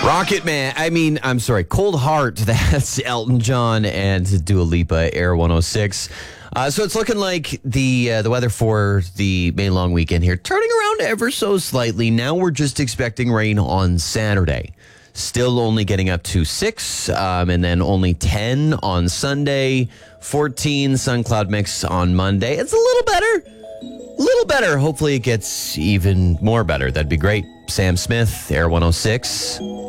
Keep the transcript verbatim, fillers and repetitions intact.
Rocket Man, I mean, I'm sorry, Cold Heart, that's Elton John and Dua Lipa, Air one oh six. Uh, so it's looking like the uh, the weather for the May long weekend here, turning around ever so slightly. Now we're just expecting rain on Saturday. Still only getting up to six, um, and then only ten on Sunday, fourteen sun cloud mix on Monday. It's a little better. A little better. Hopefully it gets even more better. That'd be great. Sam Smith, Air one oh six.